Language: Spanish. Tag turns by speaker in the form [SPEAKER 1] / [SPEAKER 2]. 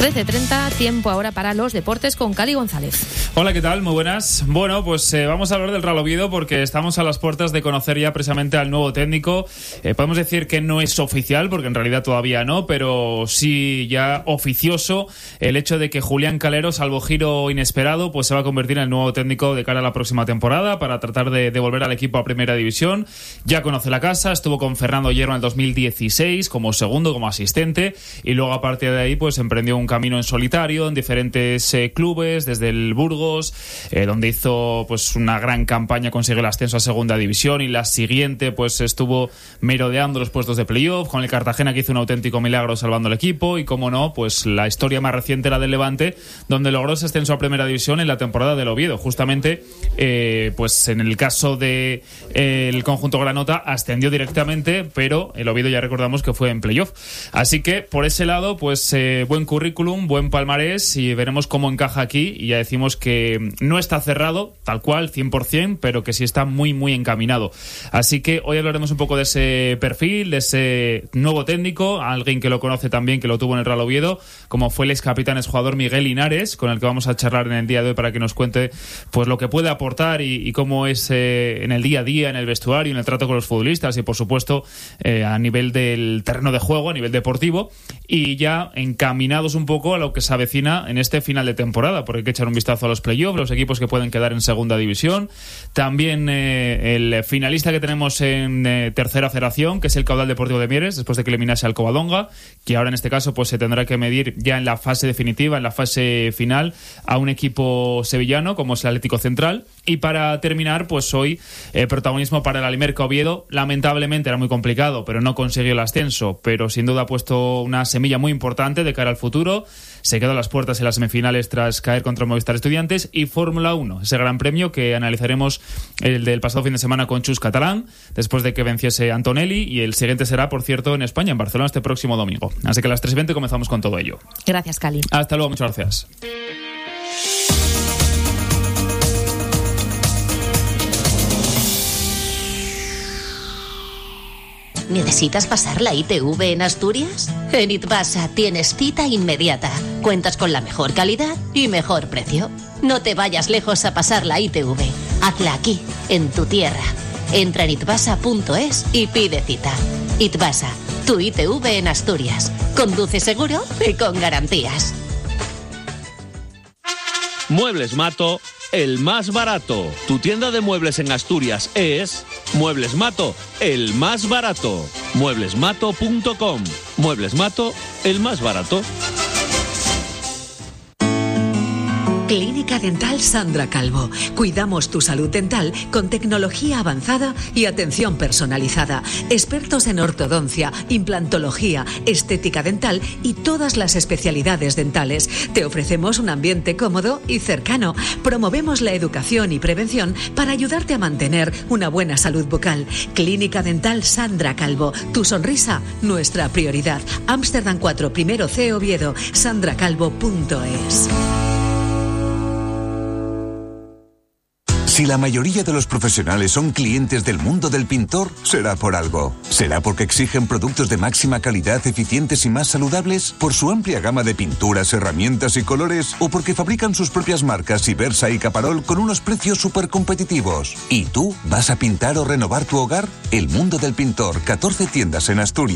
[SPEAKER 1] 13:30, tiempo ahora para los deportes con Cali González.
[SPEAKER 2] Hola, ¿qué tal? Muy buenas. Bueno, pues vamos a hablar del Real Oviedo porque estamos a las puertas de conocer ya precisamente al nuevo técnico. Podemos decir que no es oficial, porque en realidad todavía no, pero sí ya oficioso el hecho de que Julián Calero, salvo giro inesperado, pues se va a convertir en el nuevo técnico de cara a la próxima temporada para tratar de devolver al equipo a Primera División. Ya conoce la casa, estuvo con Fernando Hierro en el 2016 como segundo, como asistente, y luego a partir de ahí pues emprendió un camino en solitario en diferentes clubes, desde el Burgos, donde hizo pues una gran campaña, consiguió el ascenso a Segunda División, y la siguiente pues estuvo merodeando los puestos de playoff, con el Cartagena, que hizo un auténtico milagro salvando el equipo, y como no, pues la historia más reciente era del Levante, donde logró ese ascenso a Primera División en la temporada del Oviedo. Justamente pues en el caso de el conjunto granota ascendió directamente, pero el Oviedo ya recordamos que fue en playoff. Así que por ese lado pues buen currículum, buen palmarés, y veremos cómo encaja aquí. Y ya decimos que no está cerrado tal cual 100%, pero que sí está muy muy encaminado. Así que hoy hablaremos un poco de ese perfil, de ese nuevo técnico, alguien que lo conoce también, que lo tuvo en el Real Oviedo, como fue el ex capitán, ex jugador Miguel Linares, con el que vamos a charlar en el día de hoy para que nos cuente pues lo que puede aportar y cómo es en el día a día, en el vestuario, en el trato con los futbolistas, y por supuesto a nivel del terreno de juego, a nivel deportivo, y ya encaminados un poco a lo que se avecina en este final de temporada, porque hay que echar un vistazo a los playoffs, los equipos que pueden quedar en Segunda División, también el finalista que tenemos en Tercera Federación, que es el Caudal Deportivo de Mieres, después de que eliminase al Covadonga, que ahora en este caso pues se tendrá que medir ya en la fase definitiva, en la fase final, a un equipo sevillano como es el Atlético Central. Y para terminar, pues hoy protagonismo para el Alimerca Oviedo. Lamentablemente era muy complicado, pero no consiguió el ascenso, pero sin duda ha puesto una semilla muy importante de cara al futuro. Se quedó a las puertas en las semifinales tras caer contra Movistar Estudiantes. Y Fórmula 1, ese gran premio que analizaremos, el del pasado fin de semana con Chus Catalán, después de que venciese Antonelli, y el siguiente será, por cierto, en España, en Barcelona, este próximo domingo. Así que a las 3:20 comenzamos con todo ello.
[SPEAKER 1] Gracias, Cali.
[SPEAKER 2] Hasta luego, muchas gracias.
[SPEAKER 3] ¿Necesitas pasar la ITV en Asturias? En Itbasa tienes cita inmediata. Cuentas con la mejor calidad y mejor precio. No te vayas lejos a pasar la ITV. Hazla aquí, en tu tierra. Entra en itbasa.es y pide cita. Itbasa, tu ITV en Asturias. Conduce seguro y con garantías.
[SPEAKER 4] Muebles Mato, el más barato. Tu tienda de muebles en Asturias es Muebles Mato, el más barato. Mueblesmato.com. Muebles Mato, el más barato.
[SPEAKER 5] Clínica Dental Sandra Calvo. Cuidamos tu salud dental con tecnología avanzada y atención personalizada. Expertos en ortodoncia, implantología, estética dental y todas las especialidades dentales. Te ofrecemos un ambiente cómodo y cercano. Promovemos la educación y prevención para ayudarte a mantener una buena salud bucal. Clínica Dental Sandra Calvo. Tu sonrisa, nuestra prioridad. Ámsterdam 4, primero C, Oviedo. sandracalvo.es.
[SPEAKER 6] Si la mayoría de los profesionales son clientes del mundo del pintor, será por algo. ¿Será porque exigen productos de máxima calidad, eficientes y más saludables? ¿Por su amplia gama de pinturas, herramientas y colores? ¿O porque fabrican sus propias marcas Ibersa y Caparol con unos precios súper competitivos? ¿Y tú vas a pintar o renovar tu hogar? El mundo del pintor, 14 tiendas en Asturias.